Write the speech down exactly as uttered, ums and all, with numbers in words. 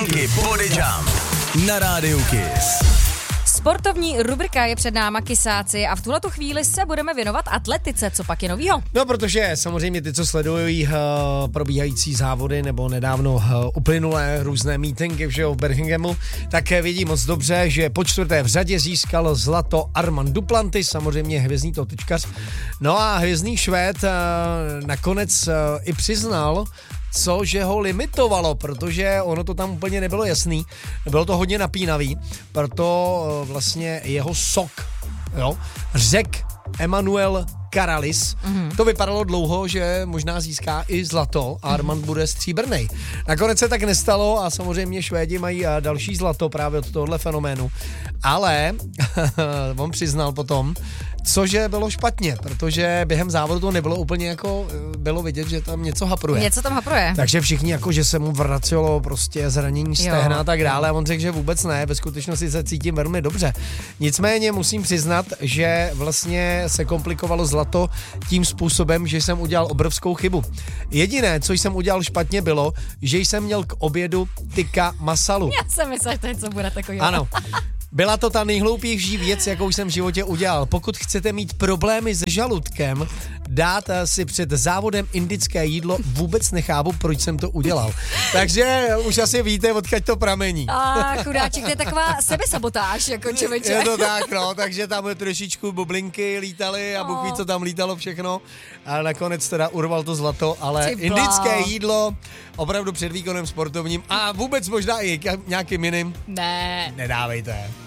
Franky Body Jump na rádiu Kiss. Sportovní rubrika je před náma, kysáci, a v tuhletu chvíli se budeme věnovat atletice. Co pak je novýho? No, protože samozřejmě ty, co sledují uh, probíhající závody nebo nedávno uh, uplynulé různé meetingy v Birminghamu, tak vidí moc dobře, že po čtvrté v řadě získal zlato Armand Duplantis, samozřejmě hvězdný totičkař. No a hvězdný Švéd uh, nakonec uh, i přiznal, co, že ho limitovalo, protože ono to tam úplně nebylo jasný. Bylo to hodně napínavý, proto vlastně jeho sok, jo, řek Emanuel Karalis. Mm-hmm. To vypadalo dlouho, že možná získá i zlato a Armand mm-hmm. bude stříbrnej. Nakonec se tak nestalo a samozřejmě Švédi mají další zlato právě od tohohle fenoménu. Ale on přiznal potom, cože bylo špatně, protože během závodu to nebylo úplně jako, bylo vidět, že tam něco hapruje. Něco tam hapruje. Takže všichni jako, že se mu vracelo prostě zranění stehna a tak dále a on řekl, že vůbec ne, ve skutečnosti se cítím velmi dobře. Nicméně musím přiznat, že vlastně se komplikovalo zlato tím způsobem, že jsem udělal obrovskou chybu. Jediné, co jsem udělal špatně, bylo, že jsem měl k obědu tikka masalu. Já jsem myslel, že to něco bude takového. Ano. Byla to ta nejhloupější věc, jakou jsem v životě udělal. Pokud chcete mít problémy s žaludkem, dát si před závodem indické jídlo, vůbec nechápu, proč jsem to udělal. Takže už asi víte, odkud to pramení. A chudáček, to je taková sebesabotáž, jako člověče. Je to tak, no, takže tam trošičku bublinky lítaly a Bůh ví, co tam lítalo všechno. A nakonec teda urval to zlato, ale indické jídlo opravdu před výkonem sportovním a vůbec možná i nějakým jiným. Ne. Nedávejte.